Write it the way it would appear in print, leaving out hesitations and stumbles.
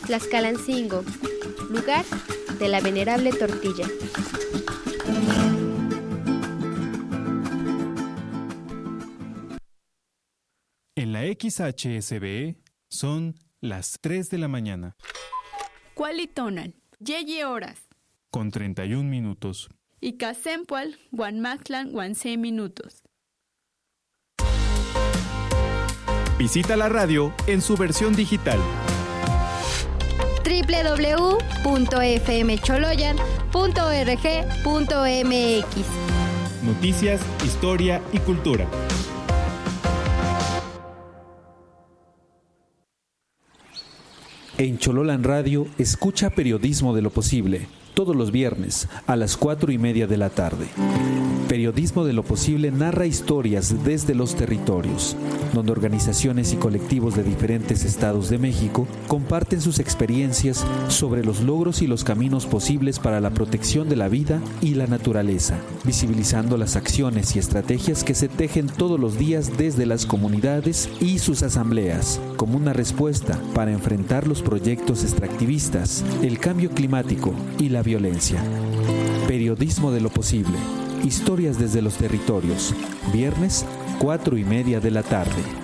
Tlaxcalancingo, lugar de la venerable tortilla. En la XHSBE son las 3 de la mañana. Cualitonan, yeyi horas. Con 31 minutos. Y Casempual, Guanmactlan, 6 minutos. Visita la radio en su versión digital. www.fmcholoyan.org.mx. Noticias, historia y cultura. En Chololan Radio, escucha Periodismo de lo Posible, todos los viernes a las 4:30 de la tarde. Periodismo de lo Posible narra historias desde los territorios, donde organizaciones y colectivos de diferentes estados de México comparten sus experiencias sobre los logros y los caminos posibles para la protección de la vida y la naturaleza, visibilizando las acciones y estrategias que se tejen todos los días desde las comunidades y sus asambleas, como una respuesta para enfrentar los proyectos extractivistas, el cambio climático y la violencia. Periodismo de lo Posible. Historias desde los territorios. Viernes, 4:30 de la tarde.